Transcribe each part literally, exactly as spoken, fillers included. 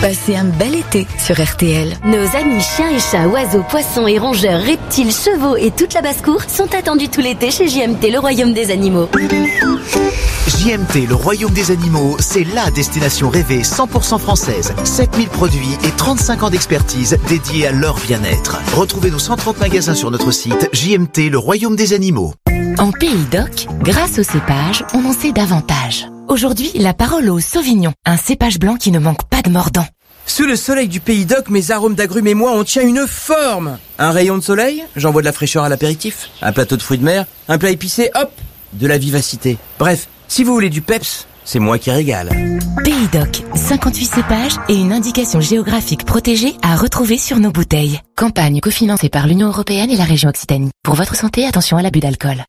Passez un bel été sur R T L. Nos amis chiens et chats, oiseaux, poissons et rongeurs, reptiles, chevaux et toute la basse-cour sont attendus tout l'été chez J M T, le royaume des animaux. J M T, le royaume des animaux, c'est la destination rêvée cent pour cent française. sept mille produits et trente-cinq ans d'expertise dédiés à leur bien-être. Retrouvez nos cent trente magasins sur notre site J M T, le royaume des animaux. En Pays d'Oc, grâce au cépage, on en sait davantage. Aujourd'hui, la parole au Sauvignon, un cépage blanc qui ne manque pas de mordant. Sous le soleil du Pays d'Oc, mes arômes d'agrumes et moi, on tient une forme. Un rayon de soleil, j'envoie de la fraîcheur à l'apéritif. Un plateau de fruits de mer, un plat épicé, hop, de la vivacité. Bref, si vous voulez du peps, c'est moi qui régale. Pays d'Oc, cinquante-huit cépages et une indication géographique protégée à retrouver sur nos bouteilles. Campagne cofinancée par l'Union européenne et la région Occitanie. Pour votre santé, attention à l'abus d'alcool.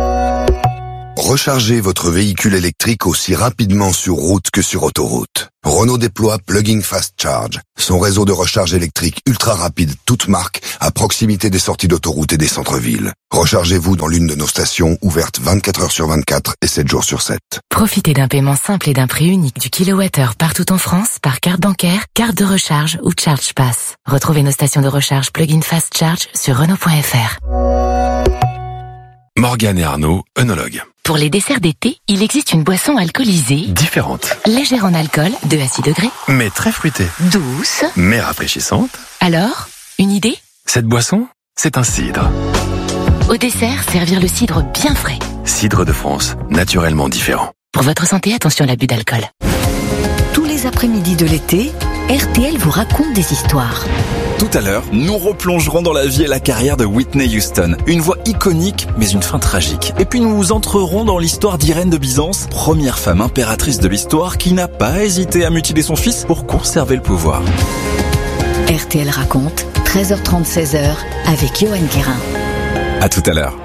Rechargez votre véhicule électrique aussi rapidement sur route que sur autoroute. Renault déploie Plug-in Fast Charge, son réseau de recharge électrique ultra rapide, toute marque, à proximité des sorties d'autoroute et des centres-villes. Rechargez-vous dans l'une de nos stations ouvertes vingt-quatre heures sur vingt-quatre et sept jours sur sept. Profitez d'un paiement simple et d'un prix unique du kilowattheure partout en France par carte bancaire, carte de recharge ou Charge Pass. Retrouvez nos stations de recharge Plug-in Fast Charge sur Renault point F R. Morgane et Arnaud, œnologues. Pour les desserts d'été, il existe une boisson alcoolisée, Différente, légère en alcool, deux à six degrés, mais très fruitée, douce. mais rafraîchissante. Alors, une idée ? Cette boisson, c'est un cidre. Au dessert, servir le cidre bien frais. Cidre de France, naturellement différent. Pour votre santé, attention à l'abus d'alcool. Tous les après-midi de l'été, R T L vous raconte des histoires. Tout à l'heure, nous replongerons dans la vie et la carrière de Whitney Houston. Une voix iconique, mais une fin tragique. Et puis nous entrerons dans l'histoire d'Irène de Byzance, première femme impératrice de l'histoire qui n'a pas hésité à mutiler son fils pour conserver le pouvoir. R T L raconte, treize heures trente, seize heures, avec Johan Guérin. À tout à l'heure.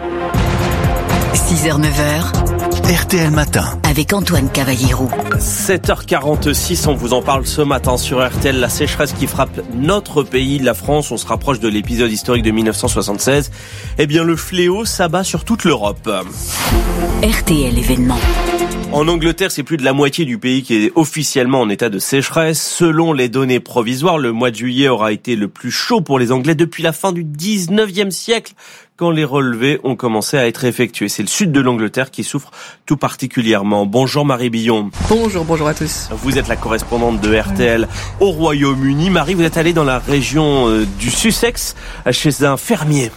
six heures, neuf heures, R T L Matin. avec Antoine Cavallero. sept heures quarante-six, on vous en parle ce matin sur R T L. La sécheresse qui frappe notre pays, la France. On se rapproche de l'épisode historique de dix-neuf cent soixante-seize. Eh bien, le fléau s'abat sur toute l'Europe. R T L événement. En Angleterre, c'est plus de la moitié du pays qui est officiellement en état de sécheresse. Selon les données provisoires, le mois de juillet aura été le plus chaud pour les Anglais depuis la fin du dix-neuvième siècle, quand les relevés ont commencé à être effectués. C'est le sud de l'Angleterre qui souffre tout particulièrement. Bonjour Marie Billon. Bonjour, bonjour à tous. Vous êtes la correspondante de R T L au Royaume-Uni. Marie, vous êtes allée dans la région du Sussex, chez un fermier.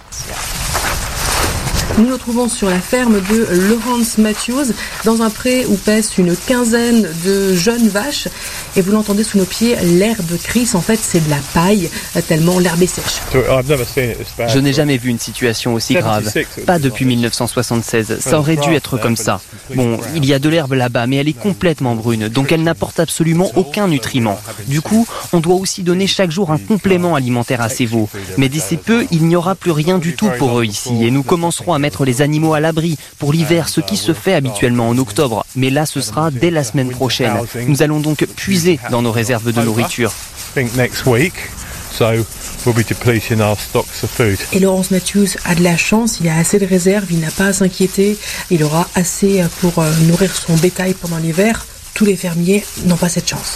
Nous nous trouvons sur la ferme de Laurence Matthews, dans un pré où paissent une quinzaine de jeunes vaches. Et vous l'entendez sous nos pieds, l'herbe crisse. En fait, c'est de la paille, tellement l'herbe est sèche. Je n'ai jamais vu une situation aussi grave. Pas depuis dix-neuf cent soixante-seize. Ça aurait dû être comme ça. Bon, il y a de l'herbe là-bas, mais elle est complètement brune, donc elle n'apporte absolument aucun nutriment. Du coup, on doit aussi donner chaque jour un complément alimentaire à ces veaux. Mais d'ici peu, il n'y aura plus rien du tout pour eux ici, et nous commencerons à mettre les animaux à l'abri pour l'hiver, ce qui se fait habituellement en octobre. Mais là, ce sera dès la semaine prochaine. Nous allons donc puiser dans nos réserves de nourriture. Et Laurence Matthews a de la chance, il a assez de réserves, il n'a pas à s'inquiéter. Il aura assez pour nourrir son bétail pendant l'hiver. Tous les fermiers n'ont pas cette chance.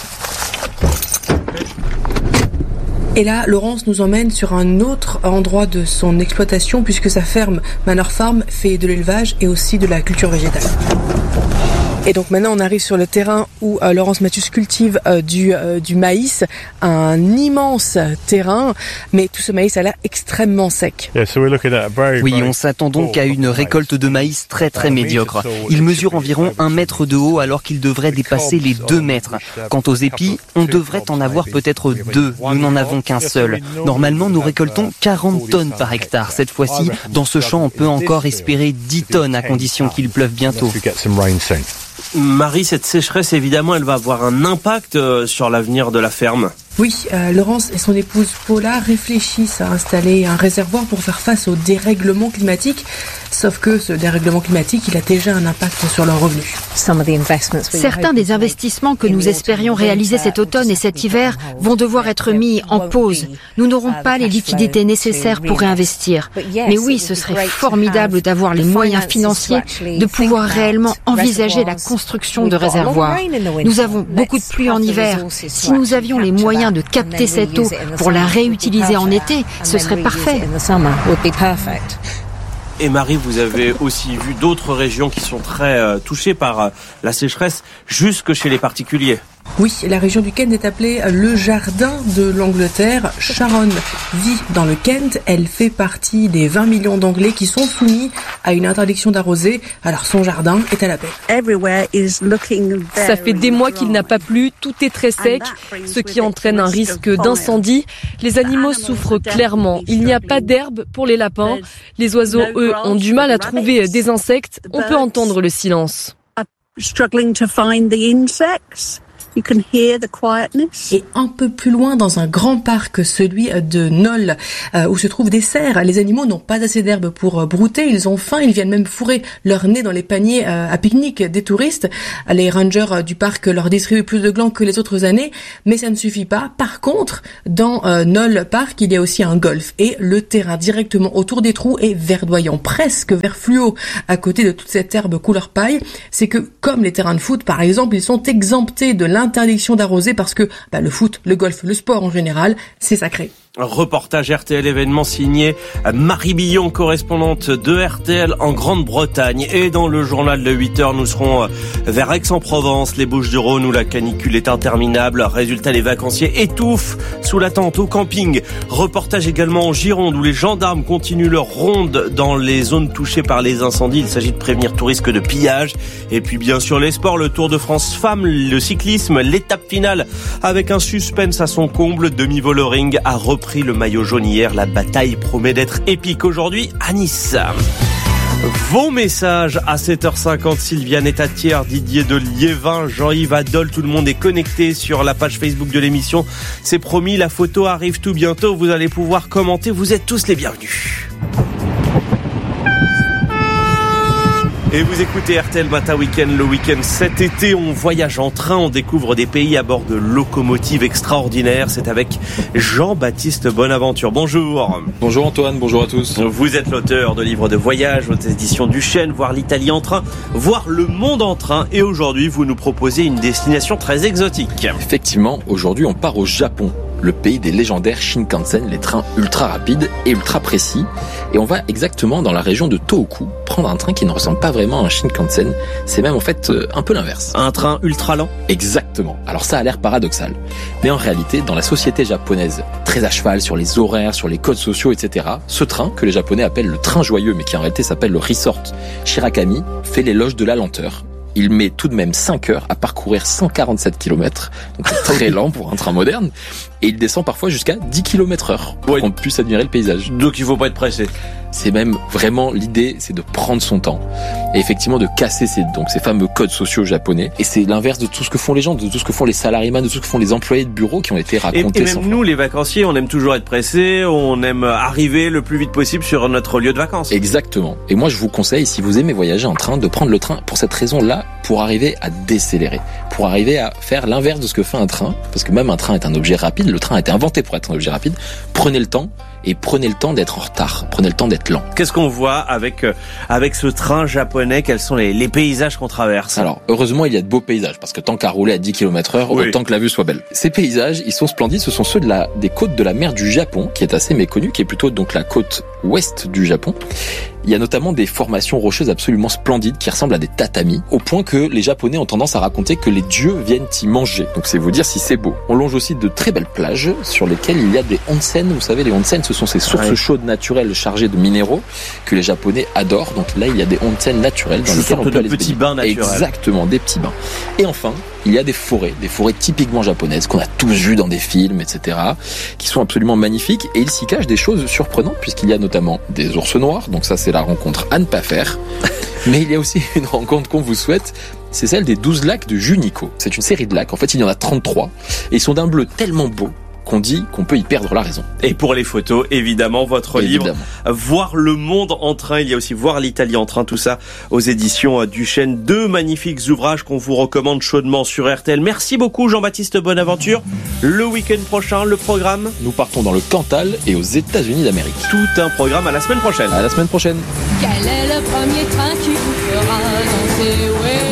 Et là, Laurence nous emmène sur un autre endroit de son exploitation, puisque sa ferme Manor Farm fait de l'élevage et aussi de la culture végétale. Et donc maintenant on arrive sur le terrain où euh, Laurence Matthews cultive euh, du, euh, du maïs, un immense terrain, mais tout ce maïs a l'air extrêmement sec. Oui, on s'attend donc à une récolte de maïs très très médiocre. Il mesure environ un mètre de haut alors qu'il devrait dépasser les deux mètres. Quant aux épis, on devrait en avoir peut-être deux. Nous n'en avons qu'un seul. Normalement, nous récoltons quarante tonnes par hectare. Cette fois-ci, dans ce champ, on peut encore espérer dix tonnes à condition qu'il pleuve bientôt. Marie, cette sécheresse, évidemment, elle va avoir un impact sur l'avenir de la ferme. Oui, euh, Laurence et son épouse Paula réfléchissent à installer un réservoir pour faire face au dérèglement climatique. Sauf que ce dérèglement climatique, il a déjà un impact sur leurs revenus. Certains des investissements que nous espérions réaliser cet automne et cet hiver vont devoir être mis en pause. Nous n'aurons pas les liquidités nécessaires pour réinvestir. Mais oui, ce serait formidable d'avoir les moyens financiers de pouvoir réellement envisager la construction de réservoirs. Nous avons beaucoup de pluie en hiver. Si nous avions les moyens de capter cette eau pour la réutiliser en été, ce serait parfait. Et Marie, vous avez aussi vu d'autres régions qui sont très euh, touchées par euh, la sécheresse, jusque chez les particuliers. Oui, la région du Kent est appelée le jardin de l'Angleterre. Sharon vit dans le Kent. Elle fait partie des vingt millions d'Anglais qui sont soumis à une interdiction d'arroser. Alors son jardin est à la peine. Ça fait des mois qu'il n'a pas plu, tout est très sec, ce qui entraîne un risque d'incendie. Les animaux souffrent clairement. Il n'y a pas d'herbe pour les lapins. Les oiseaux, eux, ont du mal à trouver des insectes. On peut entendre le silence. You can hear the quietness. Et un peu plus loin, dans un grand parc, celui de Knoll, euh, où se trouvent des cerfs, les animaux n'ont pas assez d'herbe pour euh, brouter, ils ont faim, ils viennent même fourrer leur nez dans les paniers euh, à pique-nique des touristes. Les rangers euh, du parc leur distribuent plus de glands que les autres années, mais ça ne suffit pas. Par contre, dans euh, Knoll Park, il y a aussi un golf, et le terrain directement autour des trous est verdoyant, presque vert fluo, à côté de toute cette herbe couleur paille. C'est que, comme les terrains de foot, par exemple, ils sont exemptés de l'intérieur interdiction d'arroser parce que bah, le foot, le golf, le sport en général, c'est sacré. Reportage R T L événement signé Marie Billon, correspondante de R T L en Grande-Bretagne. Et dans le journal de huit heures, nous serons vers Aix-en-Provence, les Bouches-du-Rhône où la canicule est interminable. Résultat, les vacanciers étouffent sous la tente au camping. Reportage également en Gironde où les gendarmes continuent leur ronde dans les zones touchées par les incendies. Il s'agit de prévenir tout risque de pillage. Et puis bien sûr les sports, le Tour de France femmes, le cyclisme, l'étape finale avec un suspense à son comble. Demi-Vollering a repris pris le maillot jaune hier. La bataille promet d'être épique aujourd'hui à Nice. Vos messages à sept heures cinquante, Sylviane Etatière, Didier de Liévin, Jean-Yves Adol, tout le monde est connecté sur la page Facebook de l'émission. C'est promis, la photo arrive tout bientôt, vous allez pouvoir commenter, vous êtes tous les bienvenus. Et vous écoutez R T L Matin Week-end, le week-end cet été, on voyage en train, on découvre des pays à bord de locomotives extraordinaires. C'est avec Jean-Baptiste Bonaventure. Bonjour. Bonjour Antoine, bonjour à tous. Vous êtes l'auteur de livres de voyage aux éditions Duchesne, voir l'Italie en train, voir le monde en train. Et aujourd'hui, vous nous proposez une destination très exotique. Effectivement, aujourd'hui on part au Japon. Le pays des légendaires Shinkansen, les trains ultra rapides et ultra précis. Et on va exactement dans la région de Tohoku prendre un train qui ne ressemble pas vraiment à un Shinkansen. C'est même en fait un peu l'inverse. Un train ultra lent ? Exactement. Alors ça a l'air paradoxal. Mais en réalité, dans la société japonaise, très à cheval sur les horaires, sur les codes sociaux, et cetera, ce train, que les Japonais appellent le train joyeux, mais qui en réalité s'appelle le Resort Shirakami, fait l'éloge de la lenteur. Il met tout de même cinq heures à parcourir cent quarante-sept kilomètres, donc c'est très lent pour un train moderne, et il descend parfois jusqu'à dix kilomètres heure pour ouais. qu'on puisse admirer le paysage. Donc il faut pas être pressé. C'est même vraiment l'idée, c'est de prendre son temps et effectivement de casser ces, donc ces fameux codes sociaux japonais. Et c'est l'inverse de tout ce que font les gens, de tout ce que font les salariés, de tout ce que font les employés de bureau qui ont été racontés. Et, et même nous, les vacanciers, on aime toujours être pressés, on aime arriver le plus vite possible sur notre lieu de vacances. Exactement. Et moi, je vous conseille, si vous aimez voyager en train, de prendre le train pour cette raison-là, pour arriver à décélérer, pour arriver à faire l'inverse de ce que fait un train, parce que même un train est un objet rapide, le train a été inventé pour être un objet rapide. Prenez le temps. Et prenez le temps d'être en retard, prenez le temps d'être lent. Qu'est-ce qu'on voit avec euh, avec ce train japonais ? Quels sont les, les paysages qu'on traverse ? Alors, heureusement, il y a de beaux paysages, parce que tant qu'à rouler à dix kilomètres heure, oui. autant que la vue soit belle. Ces paysages, ils sont splendides, ce sont ceux de la, des côtes de la mer du Japon, qui est assez méconnue, qui est plutôt donc la côte ouest du Japon. Il y a notamment des formations rocheuses absolument splendides qui ressemblent à des tatamis, au point que les Japonais ont tendance à raconter que les dieux viennent y manger. Donc c'est vous dire si c'est beau. On longe aussi de très belles plages sur lesquelles il y a des onsen. Vous savez, les onsen, ce sont ces sources ouais. chaudes naturelles chargées de minéraux que les Japonais adorent. Donc là, il y a des onsen naturels dans lesquels on peut aller se baigner. Des petits bains naturels. Exactement, des petits bains. Et enfin, il y a des forêts, des forêts typiquement japonaises qu'on a tous vues dans des films, et cetera, qui sont absolument magnifiques. Et il s'y cache des choses surprenantes puisqu'il y a notamment des ours noirs. Donc ça, c'est la rencontre à ne pas faire. Mais il y a aussi une rencontre qu'on vous souhaite, c'est celle des douze lacs de Juniko. C'est une série de lacs, en fait il y en a trente-trois, et ils sont d'un bleu tellement beau qu'on dit qu'on peut y perdre la raison. Et pour les photos, évidemment, votre évidemment. livre Voir le monde en train, il y a aussi Voir l'Italie en train, tout ça aux éditions Duchesne. Deux magnifiques ouvrages qu'on vous recommande chaudement sur R T L. Merci beaucoup Jean-Baptiste Bonaventure. Le week-end prochain, le programme. Nous partons dans le Cantal et aux États-Unis d'Amérique. Tout un programme à la semaine prochaine. À la semaine prochaine. Quel est le premier train qui vous fera danser, ouais.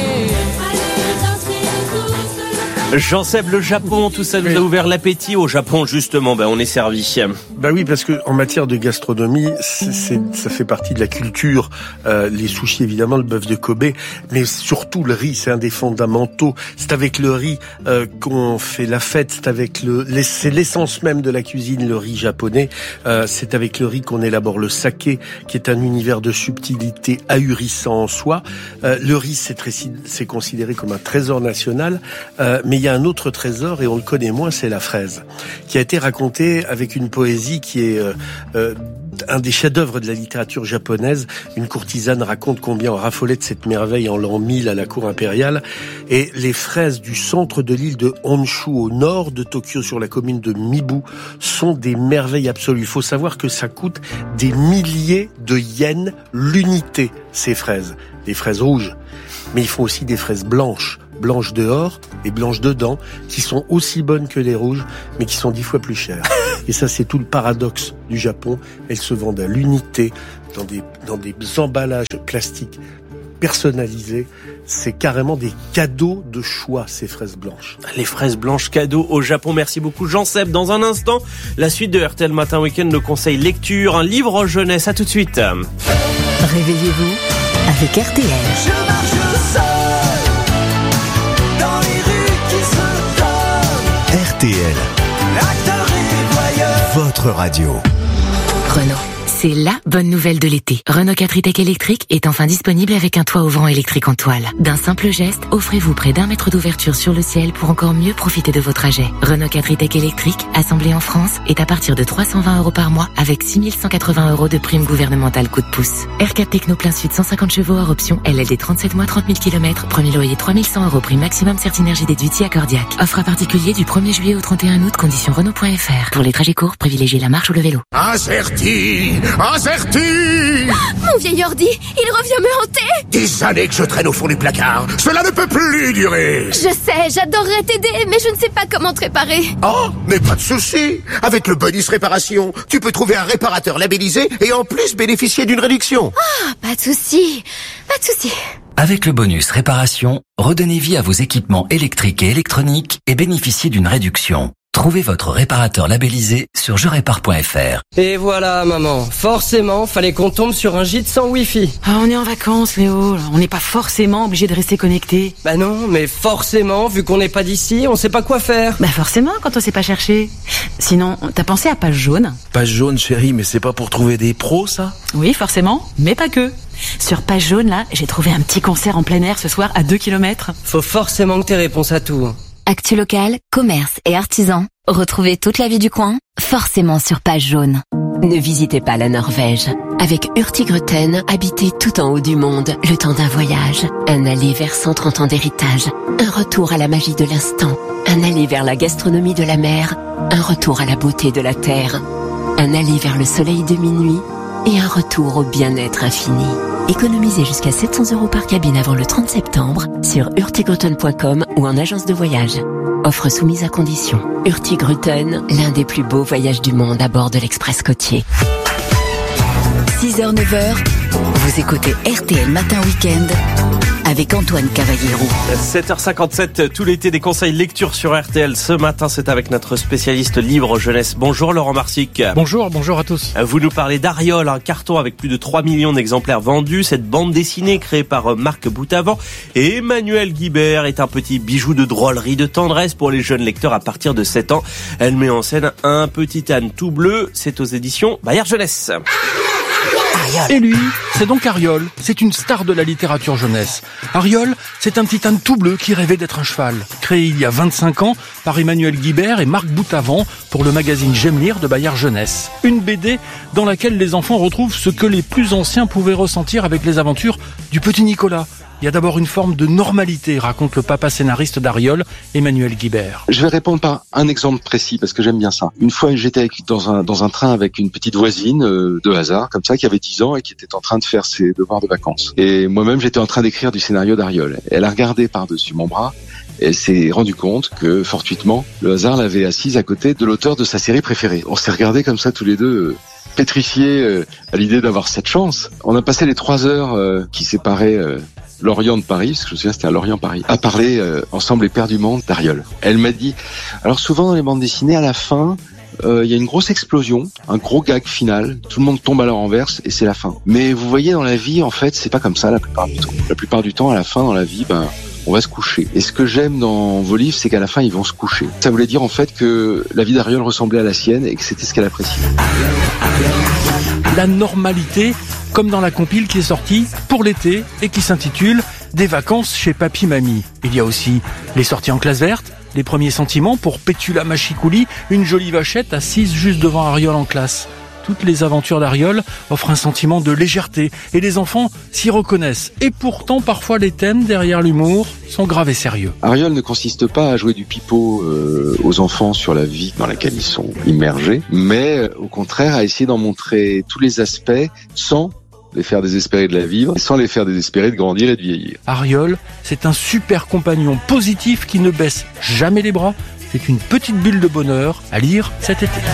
Jean-Seb, le Japon, tout ça nous oui. a ouvert l'appétit. Au Japon, justement, ben, on est servi. Bah oui, parce que en matière de gastronomie, c'est, c'est, ça fait partie de la culture. Euh, les sushis, évidemment, le bœuf de Kobe, mais surtout le riz, c'est un des fondamentaux. C'est avec le riz euh, qu'on fait la fête. C'est avec le, c'est l'essence même de la cuisine, le riz japonais. Euh, c'est avec le riz qu'on élabore le saké, qui est un univers de subtilité ahurissant en soi. Euh, le riz, c'est, très, c'est considéré comme un trésor national, euh, mais il y a un autre trésor, et on le connaît moins, c'est la fraise, qui a été racontée avec une poésie qui est euh, euh, un des chefs-d'œuvre de la littérature japonaise. Une courtisane raconte combien on raffolait de cette merveille en l'an mille à la cour impériale. Et les fraises du centre de l'île de Honshu, au nord de Tokyo, sur la commune de Mibu, sont des merveilles absolues. Il faut savoir que ça coûte des milliers de yens l'unité, ces fraises. Des fraises rouges. Mais ils font aussi des fraises blanches. Blanches dehors et blanches dedans, qui sont aussi bonnes que les rouges, mais qui sont dix fois plus chères. Et ça, c'est tout le paradoxe du Japon. Elles se vendent à l'unité, dans des, dans des emballages plastiques personnalisés. C'est carrément des cadeaux de choix, ces fraises blanches. Les fraises blanches cadeaux au Japon. Merci beaucoup Jean-Seb. Dans un instant, la suite de R T L Matin Week-end, le conseil lecture, un livre jeunesse. À tout de suite. Réveillez-vous avec R T L. Je marche seul. R T L, votre radio. Renault, c'est la bonne nouvelle de l'été. Renault quatre e-Tech électrique est enfin disponible avec un toit ouvrant électrique en toile. D'un simple geste, offrez-vous près d'un mètre d'ouverture sur le ciel pour encore mieux profiter de vos trajets. Renault quatre e-Tech électrique, assemblé en France, est à partir de trois cent vingt euros par mois avec six mille cent quatre-vingts euros de prime gouvernementale coup de pouce. R quatre Techno plein sud cent cinquante chevaux hors option, L L D trente-sept mois trente mille kilomètres, premier loyer trois mille cent euros, prime maximum Certinergie déduite si accordiaque. Offre à particulier du premier juillet au trente et un août, condition Renault point F R. Pour les trajets courts, privilégiez la marche ou le vélo. Acerti, Acerti. Mon vieil ordi, il revient me hanter. Des années que je traîne au fond du placard. Cela ne peut plus durer. Je sais, j'adorerais t'aider, mais je ne sais pas comment te réparer. Oh, mais pas de souci. Avec le bonus réparation, tu peux trouver un réparateur labellisé et en plus bénéficier d'une réduction. Ah, pas de souci, pas de souci. Avec le bonus réparation, redonnez vie à vos équipements électriques et électroniques et bénéficiez d'une réduction. Trouvez votre réparateur labellisé sur je répare point F R. Et voilà, maman. Forcément, fallait qu'on tombe sur un gîte sans wifi. Ah, on est en vacances, Léo. On n'est pas forcément obligé de rester connecté. Bah non, mais forcément, vu qu'on n'est pas d'ici, on sait pas quoi faire. Bah forcément, quand on sait pas chercher. Sinon, t'as pensé à Page Jaune? Page Jaune, chérie, mais c'est pas pour trouver des pros, ça? Oui, forcément, mais pas que. Sur Page Jaune, là, j'ai trouvé un petit concert en plein air ce soir à deux kilomètres. Faut forcément que t'aies réponse à tout. Actu local, commerce et artisans. Retrouvez toute la vie du coin, forcément sur Page Jaune. Ne visitez pas la Norvège. Avec Hurtigruten, habitez tout en haut du monde, le temps d'un voyage. Un aller vers cent trente ans d'héritage. Un retour à la magie de l'instant. Un aller vers la gastronomie de la mer. Un retour à la beauté de la terre. Un aller vers le soleil de minuit. Et un retour au bien-être infini. Économisez jusqu'à sept cents euros par cabine avant le trente septembre sur hurtigruten point com ou en agence de voyage. Offre soumise à condition. Hurtigruten, l'un des plus beaux voyages du monde à bord de l'Express côtier. six heures neuf heures, vous écoutez R T L Matin Week-end avec Antoine Cavallero. sept heures cinquante-sept, tout l'été, des conseils lecture sur R T L. Ce matin, c'est avec notre spécialiste livre jeunesse. Bonjour Laurent Marsic. Bonjour, bonjour à tous. Vous nous parlez d'Ariol, un carton avec plus de trois millions d'exemplaires vendus. Cette bande dessinée créée par Marc Boutavant et Emmanuel Guibert est un petit bijou de drôlerie, de tendresse pour les jeunes lecteurs à partir de sept ans. Elle met en scène un petit âne tout bleu. C'est aux éditions Bayard Jeunesse. Et lui, c'est donc Ariol, c'est une star de la littérature jeunesse. Ariol, c'est un petit âne tout bleu qui rêvait d'être un cheval. Créé il y a vingt-cinq ans par Emmanuel Guibert et Marc Boutavant pour le magazine J'aime lire de Bayard Jeunesse. Une B D dans laquelle les enfants retrouvent ce que les plus anciens pouvaient ressentir avec les aventures du petit Nicolas. il y a d'abord une forme de normalité, raconte le papa scénariste d'Ariol, Emmanuel Guibert. Je vais répondre par un exemple précis parce que j'aime bien ça. Une fois, j'étais avec, dans un dans un train avec une petite voisine euh, de hasard, comme ça, qui avait dix ans et qui était en train de faire ses devoirs de vacances. Et moi-même, j'étais en train d'écrire du scénario d'Ariol. Elle a regardé par-dessus mon bras. Elle s'est rendue compte que, fortuitement, le hasard l'avait assise à côté de l'auteur de sa série préférée. On s'est regardés comme ça tous les deux, euh, pétrifiés euh, à l'idée d'avoir cette chance. On a passé les trois heures euh, qui séparaient euh, Lorient de Paris, parce que je me souviens c'était à Lorient-Paris, à parler euh, ensemble éperdument d'Ariol. Elle m'a dit, alors souvent dans les bandes dessinées, à la fin, il euh, y a une grosse explosion, un gros gag final, tout le monde tombe à la renverse et c'est la fin. Mais vous voyez, dans la vie, en fait, c'est pas comme ça la plupart du temps. La plupart du temps, à la fin, dans la vie, ben... on va se coucher. Et ce que j'aime dans vos livres, c'est qu'à la fin, ils vont se coucher. Ça voulait dire en fait que la vie d'Ariol ressemblait à la sienne et que c'était ce qu'elle appréciait. La normalité, comme dans la compile qui est sortie pour l'été et qui s'intitule « Des vacances chez Papy Mamie ». Il y a aussi les sorties en classe verte, les premiers sentiments pour Pétula Machikouli, une jolie vachette assise juste devant Ariol en classe. Toutes les aventures d'Ariol offrent un sentiment de légèreté et les enfants s'y reconnaissent. Et pourtant, parfois, les thèmes derrière l'humour sont graves et sérieux. Ariol ne consiste pas à jouer du pipeau euh, aux enfants sur la vie dans laquelle ils sont immergés, mais euh, au contraire à essayer d'en montrer tous les aspects sans les faire désespérer de la vivre, sans les faire désespérer de grandir et de vieillir. Ariol, c'est un super compagnon positif qui ne baisse jamais les bras. C'est une petite bulle de bonheur à lire cet été.